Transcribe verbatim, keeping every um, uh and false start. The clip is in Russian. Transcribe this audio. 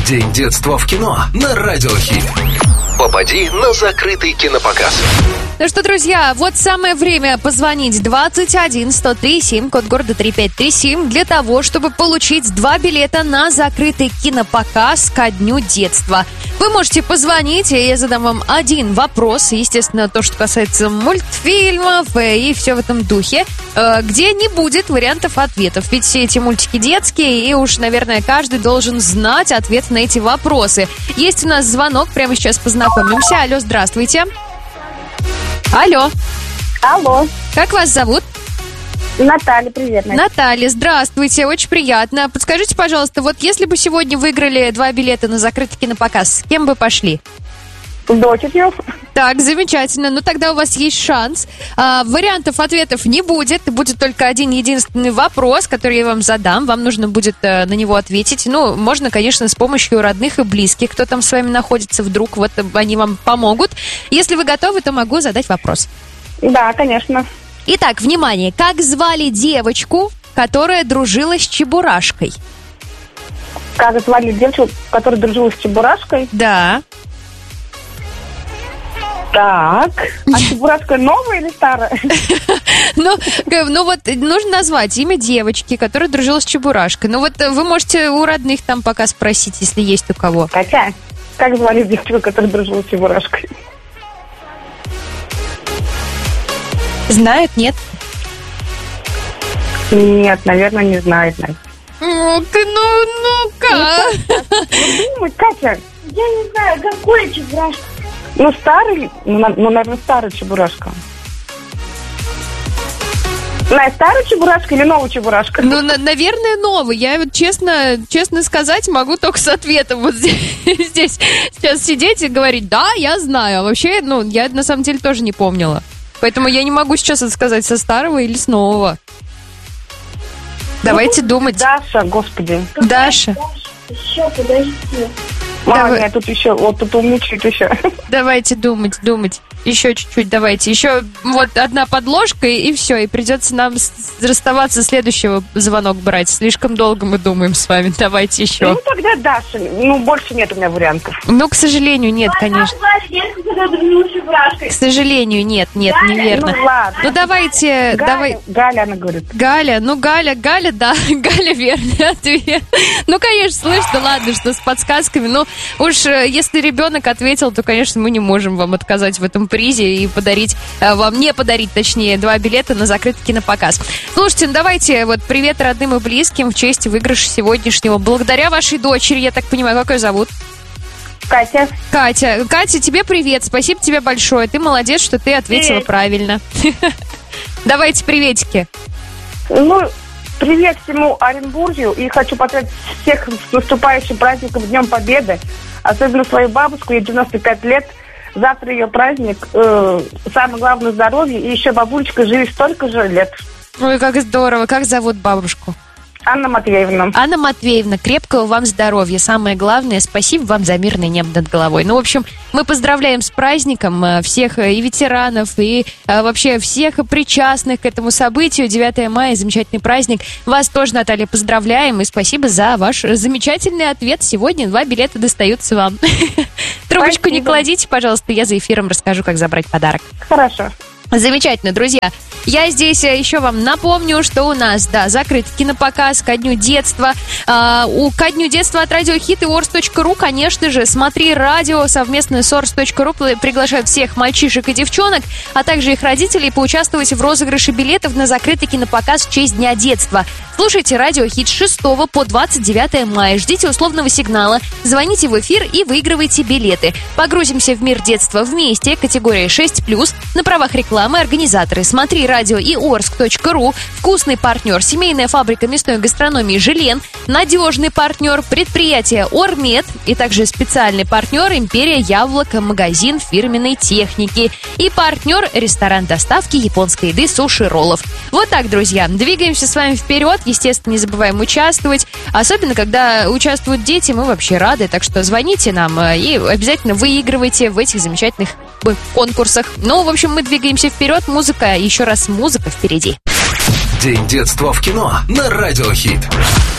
День детства в кино на Радио Хит. Попади на закрытый кинопоказ. Ну что, друзья, вот самое время позвонить двадцать один сто три семь, код города три пять три семь, для того, чтобы получить два билета на закрытый кинопоказ ко дню детства. Вы можете позвонить, и я задам вам один вопрос, естественно, то, что касается мультфильмов и все в этом духе, где не будет вариантов ответов. Ведь все эти мультики детские, и уж, наверное, каждый должен знать ответ на эти вопросы. Есть у нас звонок, прямо сейчас познакомимся. Алло, здравствуйте. Алло. Алло. Как вас зовут? Наталья, привет. Настя. Наталья, здравствуйте, очень приятно. Подскажите, пожалуйста, вот если бы сегодня выиграли два билета на закрытый кинопоказ, с кем бы пошли? С дочерью. Так, замечательно. Ну, тогда у вас есть шанс. А, вариантов ответов не будет. Будет только один единственный вопрос, который я вам задам. Вам нужно будет а, на него ответить. Ну, можно, конечно, с помощью родных и близких, кто там с вами находится вдруг. Вот они вам помогут. Если вы готовы, то могу задать вопрос. Да, конечно. Итак, внимание. Как звали девочку, которая дружила с Чебурашкой? Как звали девочку, которая дружила с Чебурашкой? Да. Так. А Чебурашка новая или старая? Ну, ну вот нужно назвать имя девочки, которая дружила с Чебурашкой. Ну вот вы можете у родных там пока спросить, если есть у кого. Катя, как звали девочку, которая дружила с Чебурашкой? Знают, нет? Нет, наверное, не знает. Настя. Ну-ка, ну, ну-ка. Ну, думай, Катя. Я не знаю, какой Чебурашка. Ну, старый, ну, на- ну, наверное, старый Чебурашка. На старый Чебурашка или новый Чебурашка? Ну, на- наверное, новый. Я вот честно, честно сказать могу только с ответом вот здесь, здесь сейчас сидеть и говорить, да, я знаю. А вообще, ну, я на самом деле тоже не помнила. Поэтому я не могу сейчас это сказать, со старого или с нового. Давайте Ну, думать. Даша, господи. Даша. Еще, подожди. Мама, Давай. я тут еще, вот тут умничает еще. Давайте думать, думать. Еще чуть-чуть давайте. Еще вот одна подложка, и все. И придется нам с- расставаться, следующего звонок брать. Слишком долго мы думаем с вами. Давайте еще. Ну, тогда Даша. Ну, больше нет у меня вариантов. Ну, к сожалению, нет, конечно. Как звали девочку, которая дружила с Чебурашкой? К сожалению, нет, нет, неверно. Ну, ладно. Ну, давайте, Галя, давай... Галя, она говорит. Галя, ну, Галя, Галя, да, Галя, верный ответ. Ну, конечно, слышь, да ладно, что с подсказками. Ну, уж э, если ребенок ответил, то, конечно, мы не можем вам отказать в этом призе и подарить, э, вам не подарить, точнее, два билета на закрытый кинопоказ. Слушайте, ну, давайте вот привет родным и близким в честь выигрыша сегодняшнего. Благодаря вашей дочери, я так понимаю, как ее зовут? Катя. Катя. Катя, тебе привет, спасибо тебе большое. Ты молодец, что ты ответила Привет. правильно. Давайте приветики. Ну, привет всему Оренбургу. И хочу поздравить всех с наступающим праздником Днем Победы. Особенно свою бабушку, ей девяносто пять лет. Завтра ее праздник. Э, самое главное здоровье. И еще бабулечка живет столько же лет. Ой, как здорово. Как зовут бабушку? Анна Матвеевна. Анна Матвеевна, крепкого вам здоровья. Самое главное, спасибо вам за мирное небо над головой. Ну, в общем, мы поздравляем с праздником э, всех э, и ветеранов, и э, вообще всех причастных к этому событию. девятое мая, замечательный праздник. Вас тоже, Наталья, поздравляем, и спасибо за ваш замечательный ответ. Сегодня два билета достаются вам. Трубочку не Спасибо. кладите, пожалуйста, я за эфиром расскажу, как забрать подарок. Хорошо. Замечательно, друзья. Я здесь э, еще вам напомню, что у нас, да, закрытый кинопоказ ко дню детства. А, у ко дню детства от Радио Хит и орс точка ру, конечно же, смотри радио совместно с орс точка ру приглашают всех мальчишек и девчонок, а также их родителей поучаствовать в розыгрыше билетов на закрытый кинопоказ в честь Дня детства. Слушайте Радио Хит с шестого по двадцать девятое мая. Ждите условного сигнала, звоните в эфир и выигрывайте билеты. Погрузимся в мир детства вместе. Категория шесть плюс. На правах рекламы организаторы «Смотри радио» и орс точка ру, вкусный партнер семейная фабрика мясной гастрономии «Желен», надежный партнер предприятие «Ормед» и также специальный партнер «Империя Яблок», магазин фирменной техники и партнер ресторан доставки японской еды «Суши Роллов». Вот так, друзья, двигаемся с вами вперед. Естественно, не забываем участвовать. Особенно, когда участвуют дети, мы вообще рады. Так что звоните нам и обязательно выигрывайте в этих замечательных конкурсах. Ну, в общем, мы двигаемся вперед. Музыка, еще раз музыка впереди. День детства в кино на Радио Хит.